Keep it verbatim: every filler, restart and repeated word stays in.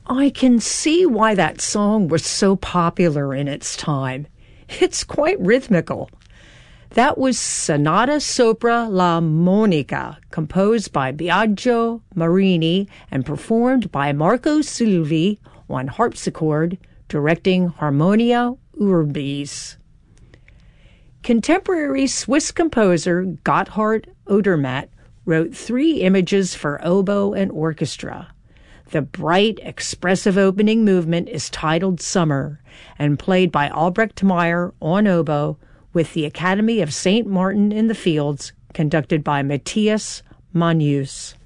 I can see why that song was so popular in its time. It's quite rhythmical. That was Sonata Sopra la Monica, composed by Biagio Marini and performed by Marco Silvi on harpsichord, directing Harmonia Urbis. Contemporary Swiss composer Gotthard Odermatt wrote three images for oboe and orchestra. The bright, expressive opening movement is titled Summer and played by Albrecht Meyer on oboe with the Academy of Saint Martin in the Fields, conducted by Matthias Manjus.